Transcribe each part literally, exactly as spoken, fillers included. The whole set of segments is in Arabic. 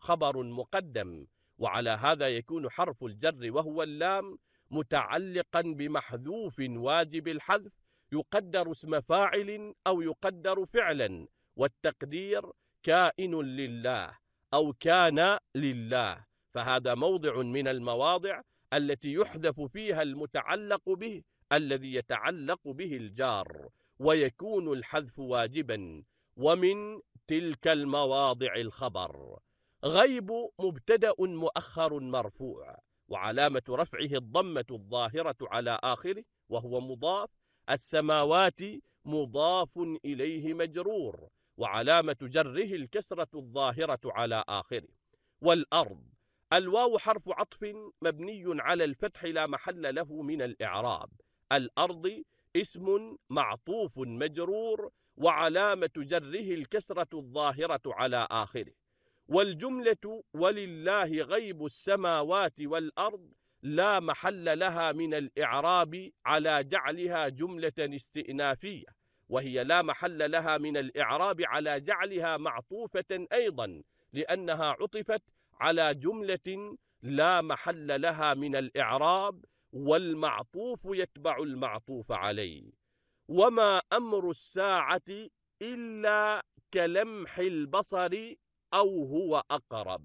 خبر مقدم، وعلى هذا يكون حرف الجر وهو اللام متعلقا بمحذوف واجب الحذف يقدر اسم فاعل أو يقدر فعلا، والتقدير كائن لله أو كان لله، فهذا موضع من المواضع التي يحذف فيها المتعلق به الذي يتعلق به الجار، ويكون الحذف واجبا. ومن تلك المواضع الخبر. غيب مبتدأ مؤخر مرفوع، وعلامة رفعه الضمة الظاهرة على آخره وهو مضاف. السماوات مضاف إليه مجرور، وعلامة جره الكسرة الظاهرة على آخره. والأرض الواو حرف عطف مبني على الفتح لا محل له من الإعراب. الأرض اسم معطوف مجرور، وعلامة جره الكسرة الظاهرة على آخره. والجملة ولله غيب السماوات والأرض لا محل لها من الإعراب على جعلها جملة استئنافية، وهي لا محل لها من الإعراب على جعلها معطوفة أيضا، لأنها عطفت على جملة لا محل لها من الإعراب، والمعطوف يتبع المعطوف عليه. وما أمر الساعة إلا كلمح البصر أو هو أقرب.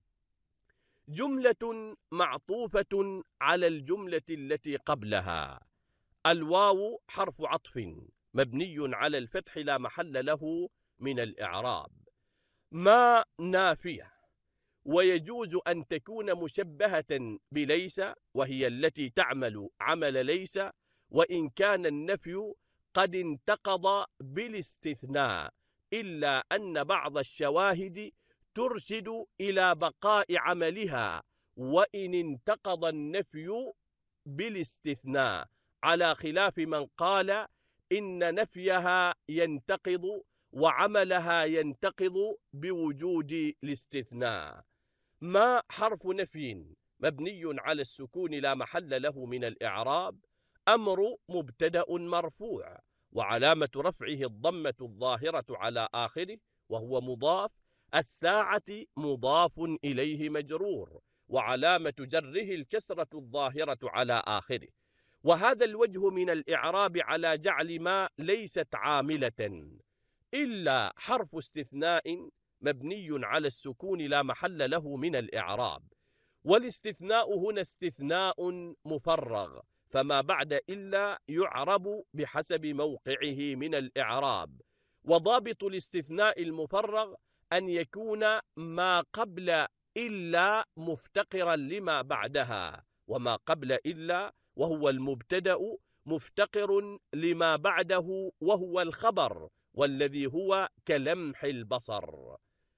جملة معطوفة على الجملة التي قبلها. الواو حرف عطف مبني على الفتح لا محل له من الإعراب. ما نافية، ويجوز أن تكون مشبهة بليس، وهي التي تعمل عمل ليس، وإن كان النفي قد انتقض بالاستثناء، إلا أن بعض الشواهد ترشد إلى بقاء عملها وإن انتقض النفي بالاستثناء، على خلاف من قال إن نفيها ينتقض وعملها ينتقض بوجود الاستثناء. ما حرف نفي مبني على السكون لا محل له من الإعراب. أمر مبتدأ مرفوع، وعلامة رفعه الضمة الظاهرة على آخره وهو مضاف. الساعة مضاف إليه مجرور، وعلامة جره الكسرة الظاهرة على آخره. وهذا الوجه من الإعراب على جعل ما ليست عاملة إلا حرف استثناء مبني على السكون لا محل له من الإعراب. والاستثناء هنا استثناء مفرغ، فما بعد إلا يعرب بحسب موقعه من الإعراب. وضابط الاستثناء المفرغ أن يكون ما قبل إلا مفتقرا لما بعدها، وما قبل إلا وهو المبتدأ مفتقر لما بعده وهو الخبر، والذي هو كلمح البصر.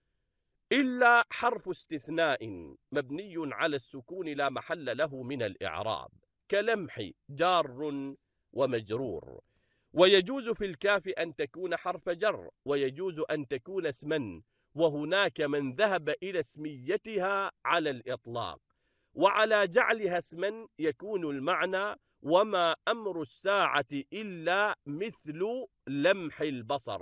إلا حرف استثناء مبني على السكون لا محل له من الإعراب. كلمح جار ومجرور. ويجوز في الكاف أن تكون حرف جر، ويجوز أن تكون اسما، وهناك من ذهب إلى اسميتها على الإطلاق. وعلى جعلها اسما يكون المعنى وما أمر الساعة إلا مثل لمح البصر.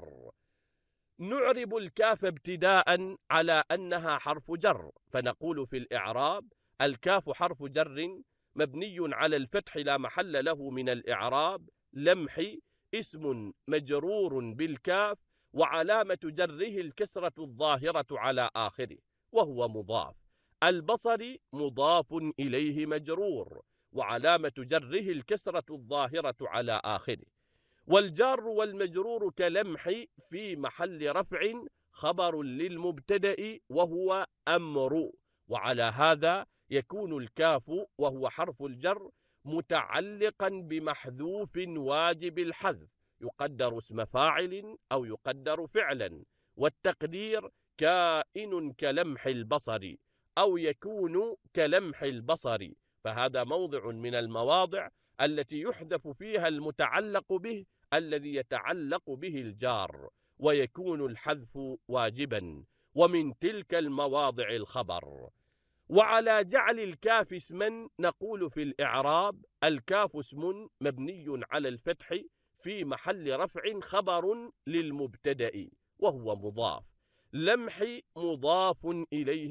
نعرب الكاف ابتداء على أنها حرف جر، فنقول في الإعراب: الكاف حرف جر مبني على الفتح لا محل له من الإعراب. لمح اسم مجرور بالكاف، وعلامة جره الكسرة الظاهرة على آخره وهو مضاف. البصر مضاف إليه مجرور، وعلامة جره الكسرة الظاهرة على آخره. والجار والمجرور كلمح في محل رفع خبر للمبتدأ وهو أمر، وعلى هذا يكون الكاف وهو حرف الجر متعلقا بمحذوف واجب الحذف يقدر اسم فاعل أو يقدر فعلا، والتقدير كائن كلمح البصر أو يكون كلمح البصر، فهذا موضع من المواضع التي يحذف فيها المتعلق به الذي يتعلق به الجار، ويكون الحذف واجبا. ومن تلك المواضع الخبر. وعلى جعل الكاف اسما نقول في الإعراب: الكاف اسم مبني على الفتح في محل رفع خبر للمبتدأ وهو مضاف. لمح مضاف إليه